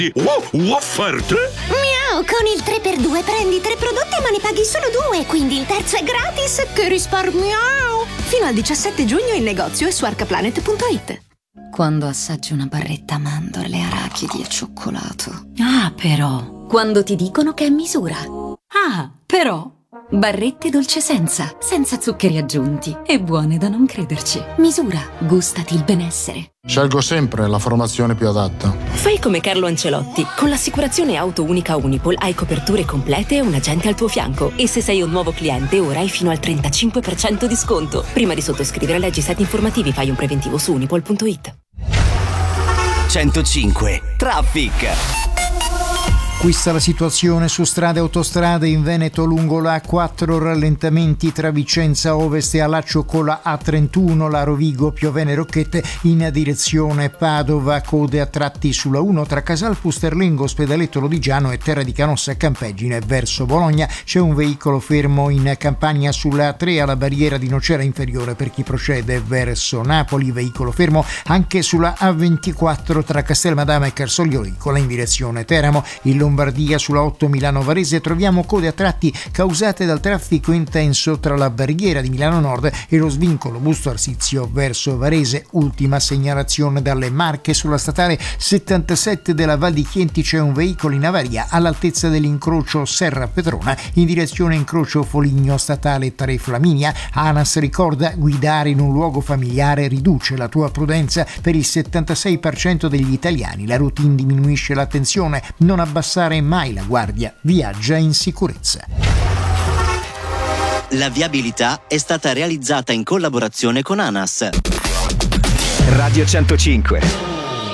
Offerte? Miau, con il 3x2 prendi 3 prodotti ma ne paghi solo 2, quindi il terzo è gratis. Che risparmiao! Fino al 17 giugno in negozio e su arcaplanet.it. Quando assaggi una barretta mandorle, arachidi e cioccolato. Ah, però. Quando ti dicono che è misura. Ah, però. Barrette dolce senza zuccheri aggiunti e buone da non crederci. Misura, gustati il benessere. Scelgo sempre la formazione più adatta. Fai come Carlo Ancelotti. Con l'assicurazione auto unica Unipol hai coperture complete e un agente al tuo fianco. E se sei un nuovo cliente, ora hai fino al 35% di sconto. Prima di sottoscrivere, leggi i siti informativi, fai un preventivo su unipol.it. 105 Traffic. Questa la situazione su strade e autostrade in Veneto lungo la A4, rallentamenti tra Vicenza Ovest e Allaccio con la A31, la Rovigo Piovene Rocchette in direzione Padova, code a tratti sulla 1 tra Casal Pusterlengo, Ospedaletto Lodigiano e Terra di Canossa Campeggine verso Bologna. C'è un veicolo fermo in Campania sulla A3 alla barriera di Nocera Inferiore per chi procede verso Napoli, veicolo fermo anche sulla A24 tra Castelmadama e Carsoliolicola in direzione Teramo. In Lombardia sulla 8 Milano Varese troviamo code a tratti causate dal traffico intenso tra la barriera di Milano Nord e lo svincolo Busto Arsizio verso Varese. Ultima segnalazione dalle Marche: sulla statale 77 della Val di Chienti c'è un veicolo in avaria all'altezza dell'incrocio Serra Petrona in direzione incrocio Foligno statale 3 Flaminia. ANAS ricorda: guidare in un luogo familiare riduce la tua prudenza. Per il 76% degli italiani la routine diminuisce l'attenzione. Non abbassare mai la guardia, viaggia in sicurezza. La viabilità è stata realizzata in collaborazione con ANAS. Radio 105.